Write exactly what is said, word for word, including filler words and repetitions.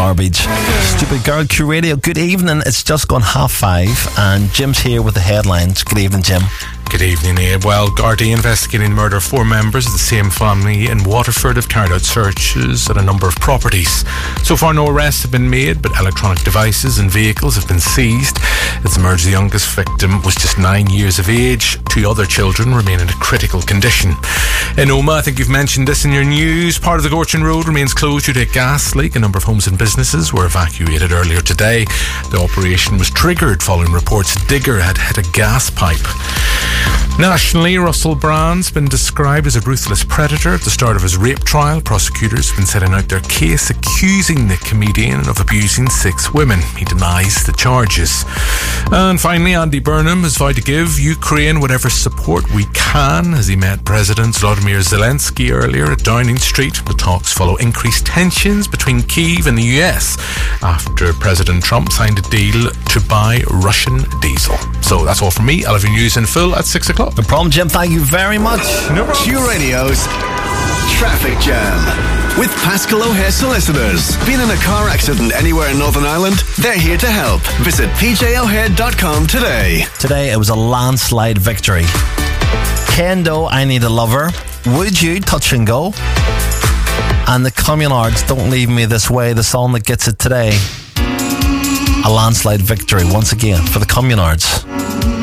garbage. Stupid Girl, Q Radio. Good evening. It's just gone half five, and Jim's here with the headlines. Good evening, Jim. Good evening, Abe. Well, Gardaí investigating the murder of four members of the same family in Waterford have carried out searches at a number of properties. So far, no arrests have been made, but electronic devices and vehicles have been seized. It's emerged the youngest victim was just nine years of age. Two other children remain in a critical condition. In Omagh, I think you've mentioned this in your news, part of the Gorchin Road remains closed due to a gas leak. A number of homes and businesses were evacuated earlier today. The operation was triggered following reports a digger had hit a gas pipe. Nationally, Russell Brand's been described as a ruthless predator at the start of his rape trial. Prosecutors have been setting out their case accusing the comedian of abusing six women. He denies the charges. And finally, Andy Burnham has vowed to give Ukraine whatever support we can as he met President Volodymyr Zelensky earlier at Downing Street. The talks follow increased tensions between Kyiv and the U S after President Trump signed a deal to buy Russian diesel. So that's all from me. I'll have your news in full at six o'clock. No problem, Jim. Thank you very much. No problem. Q Radio's Traffic Jam with Pascal O'Hare Solicitors. Been in a car accident anywhere in Northern Ireland? They're here to help. Visit p j o'hare dot com today. Today it was a landslide victory. Kendo, I Need a Lover. Would You, Touch and Go. And the Communards, Don't Leave Me This Way, the song that gets it today. A landslide victory once again for the Communards.